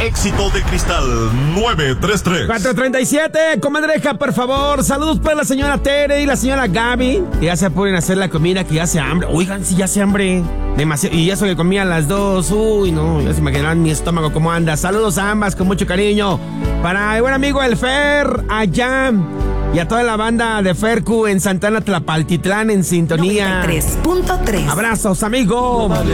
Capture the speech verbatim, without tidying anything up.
Éxito de Cristal nueve tres tres. cuatro treinta y siete, comadreja, por favor. Saludos para la señora Tere y la señora Gaby, que ya se pueden hacer la comida, que ya hace hambre. Oigan, si ya hace hambre. Demasiado. Y eso que comían las dos. Uy, no, ya se imaginarán mi estómago cómo anda. Saludos a ambas con mucho cariño. Para el buen amigo el Fer, allá. Y a toda la banda de Fercu en Santana Tlapaltitlán en sintonía. noventa y tres punto tres. Abrazos, amigo. No vale